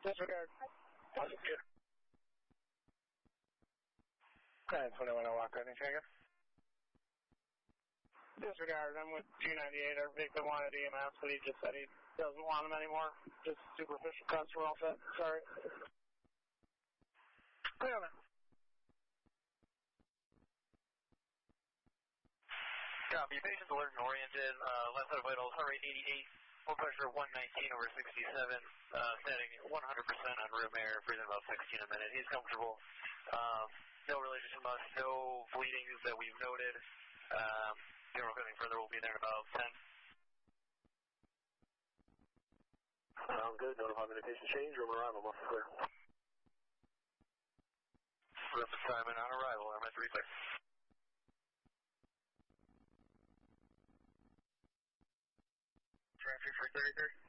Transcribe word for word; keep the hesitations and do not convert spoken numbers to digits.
Disregard. Positive. nine twenty-one, I'll walk on and check it. Disregard, I'm with two ninety-eight. Our victim wanted E M S, but he just said he doesn't want them anymore. Just superficial cuts, we're all set. Sorry. Clear on it. Copy. Patient's alert and oriented. Uh, left side of vitals, heart rate eighty-eight. Blood pressure one nineteen over sixty-seven. Uh, setting one hundred percent on room air, breathing about sixteen a minute. He's comfortable. Um, no relation to us, no bleedings that we've noted. Um, if we're going further, we'll be there in about ten. Sounds good. Notify me the patient change. Room arrival. Muscle clear. Room assignment on arrival. I'm at three six. Traffic for thirty-three.